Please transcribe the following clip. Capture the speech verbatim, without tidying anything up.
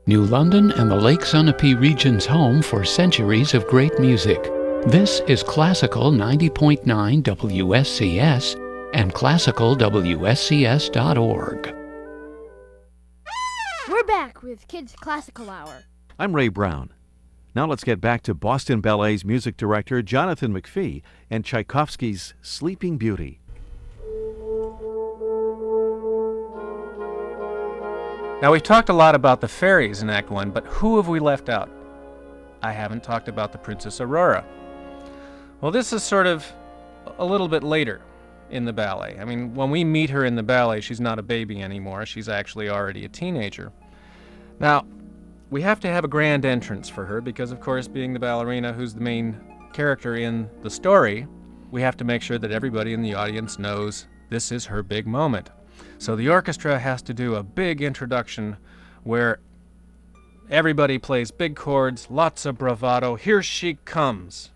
New London and the Lake Sunapee region's home for centuries of great music. This is Classical ninety point nine W S C S and classical W S C S dot org. We're back with Kids Classical Hour. I'm Ray Brown. Now let's get back to Boston Ballet's music director Jonathan McPhee and Tchaikovsky's Sleeping Beauty. Now, we've talked a lot about the fairies in Act One, but who have we left out? I haven't talked about the Princess Aurora. Well, this is sort of a little bit later in the ballet. I mean, when we meet her in the ballet, she's not a baby anymore. She's actually already a teenager. Now, we have to have a grand entrance for her because, of course, being the ballerina who's the main character in the story, we have to make sure that everybody in the audience knows this is her big moment. So the orchestra has to do a big introduction where everybody plays big chords, lots of bravado. Here she comes.